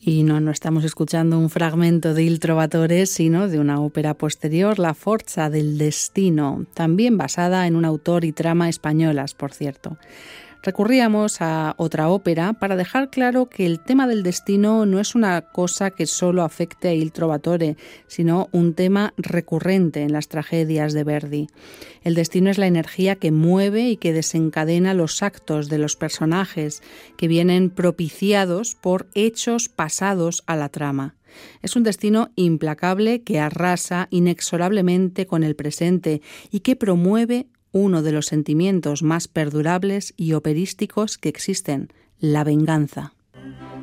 Y no estamos escuchando un fragmento de Il Trovatore, sino de una ópera posterior, La Forza del Destino, también basada en un autor y trama españolas, por cierto. Recurríamos a otra ópera para dejar claro que el tema del destino no es una cosa que solo afecte a Il Trovatore, sino un tema recurrente en las tragedias de Verdi. El destino es la energía que mueve y que desencadena los actos de los personajes, que vienen propiciados por hechos pasados a la trama. Es un destino implacable que arrasa inexorablemente con el presente y que promueve uno de los sentimientos más perdurables y operísticos que existen, la venganza.